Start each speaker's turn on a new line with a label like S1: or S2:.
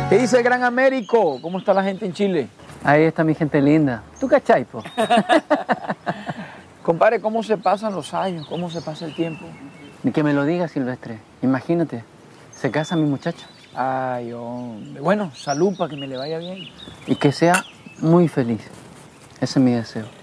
S1: ¿Qué dice el Gran Américo? ¿Cómo está la gente en Chile?
S2: Ahí está mi gente linda. ¿Tú cachai, po?
S1: Compadre, ¿cómo se pasan los años? ¿Cómo se pasa el tiempo?
S2: Ni que me lo digas, Silvestre. Imagínate, se casa mi muchacha.
S1: Ay, hombre. Bueno, salud para que me le vaya bien.
S2: Y que sea muy feliz. Ese es mi deseo.